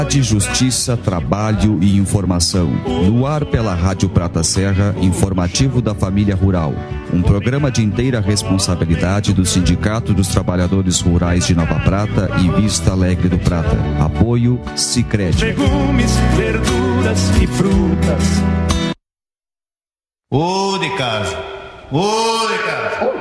De Justiça, Trabalho e Informação. No ar pela Rádio Prata Serra, informativo da família rural. Um programa de inteira responsabilidade do Sindicato dos Trabalhadores Rurais de Nova Prata e Vista Alegre do Prata. Apoio Sicredi. Legumes, verduras e frutas. Ô de casa.